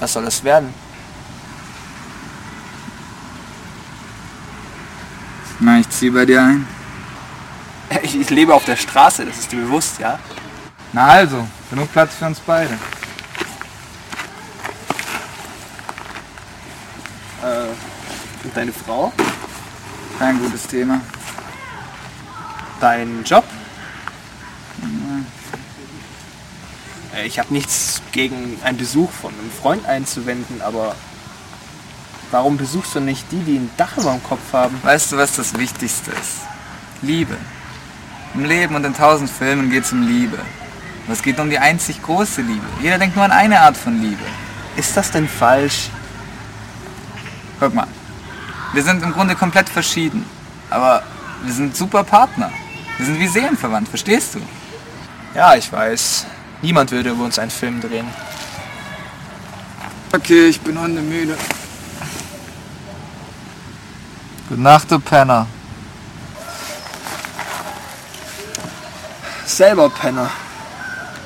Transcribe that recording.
Was soll das werden? Na, ich zieh bei dir ein. Ich lebe auf der Straße, das ist dir bewusst, ja? Na also, genug Platz für uns beide. Und deine Frau? Kein gutes Thema. Dein Job? Ich habe nichts gegen einen Besuch von einem Freund einzuwenden, aber warum besuchst du nicht die, die ein Dach über dem Kopf haben? Weißt du, was das Wichtigste ist? Liebe. Im Leben und in 1000 Filmen geht's um Liebe. Aber es geht um die einzig große Liebe. Jeder denkt nur an eine Art von Liebe. Ist das denn falsch? Guck mal, wir sind im Grunde komplett verschieden. Aber wir sind super Partner. Wir sind wie seelenverwandt, verstehst du? Ja, ich weiß. Niemand würde über uns einen Film drehen. Okay, ich bin hundemüde. Gute Nacht, du Penner. Selber Penner.